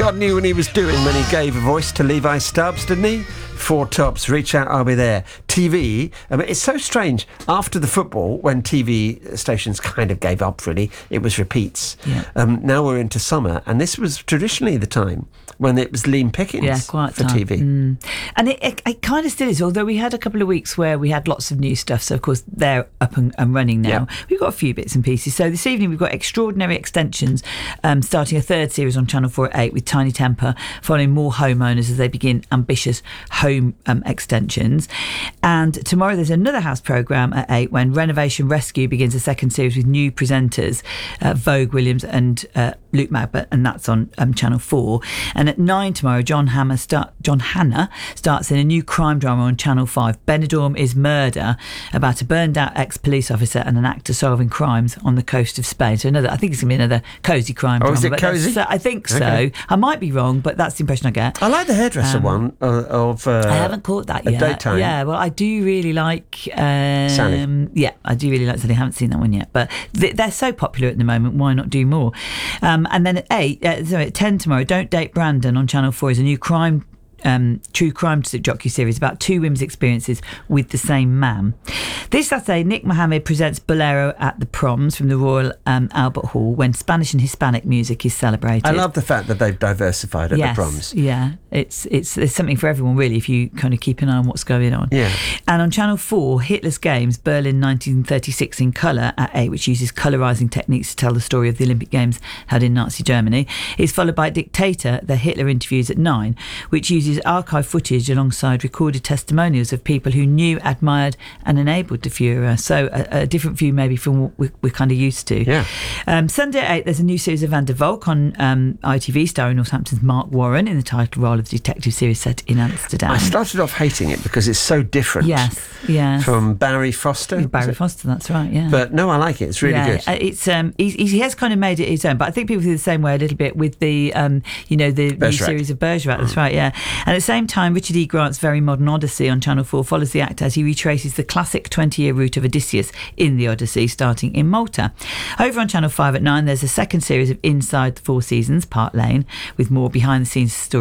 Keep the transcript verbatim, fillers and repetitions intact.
God knew what he was doing when he gave a voice to Levi Stubbs, didn't he? Four Tops, Reach Out, I'll Be There. T V, I mean, it's so strange. After the football, when T V stations kind of gave up, really, it was repeats. Yeah. Um, now we're into summer, and this was traditionally the time when it was lean pickings yeah, quite for time. T V. Mm. And it, it, it kind of still is, although we had a couple of weeks where we had lots of new stuff, so of course they're up and, and running now. Yeah. We've got a few bits and pieces. So this evening we've got Extraordinary Extensions, um, starting a third series on Channel four at eight with Tiny Temper, following more homeowners as they begin ambitious home um, extensions. And tomorrow there's another house programme at eight when Renovation Rescue begins a second series with new presenters, uh, Vogue Williams and uh, Luke Magbert, and that's on um, Channel four. And at nine tomorrow, John Hammer start, John Hanna starts in a new crime drama on Channel five, Benidorm is Murder, about a burned out ex-police officer and an actor solving crimes on the coast of Spain. So another, I think it's going to be another cosy crime Oh, drama. is it but cosy? that's- I think so. Okay. I might be wrong, but that's the impression I get. I like the hairdresser Um, one uh, of... Uh, I haven't caught that a yet. daytime. Yeah, well, I do really like... Um, Sally. Yeah, I do really like Sally. I haven't seen that one yet. But th- they're so popular at the moment, why not do more? Um, and then at eight, uh, sorry, at ten tomorrow, Don't Date Brandon on Channel four is a new crime... Um, true crime docu-series about two women's experiences with the same man. This Saturday, Nick Mohammed presents Bolero at the Proms from the Royal um, Albert Hall when Spanish and Hispanic music is celebrated. I love the fact that they've diversified at yes, the Proms. Yeah, it's it's there's something for everyone really if you kind of keep an eye on what's going on. Yeah. And on Channel four, Hitler's Games, Berlin nineteen thirty-six in colour at eight, which uses colorising techniques to tell the story of the Olympic Games held in Nazi Germany, is followed by Dictator, the Hitler interviews at nine, which uses archive footage alongside recorded testimonials of people who knew, admired and enabled the Führer. So a, a different view maybe from what we, we're kind of used to. Yeah. Um, Sunday at eight, there's a new series of Van der Valk on um, I T V starring Northampton's Mark Warren in the title role of the detective series set in Amsterdam. I started off hating it because it's so different. Yes, yes. From Barry Foster. Barry is it? Foster, that's right, yeah. But no, I like it. It's really yeah, good. uh, It's um, he's, he has kind of made it his own, but I think people feel the same way a little bit with the, um, you know, the new Bergerac. series of Bergerac. That's right, yeah. And at the same time, Richard E. Grant's Very Modern Odyssey on Channel four follows the actor as he retraces the classic twenty-year route of Odysseus in the Odyssey, starting in Malta. Over on Channel five at nine, there's a second series of Inside the Four Seasons, Park Lane, with more behind-the-scenes stories.